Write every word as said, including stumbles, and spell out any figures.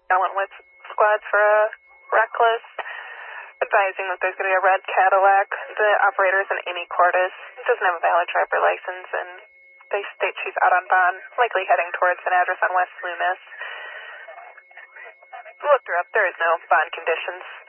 I went with squad for a reckless, advising that there's going to be a red Cadillac. The operator is an Amy Cordes. Doesn't have a valid driver license, and they state she's out on bond, likely heading towards an address on West Loomis. Looked her up. There is no bond conditions.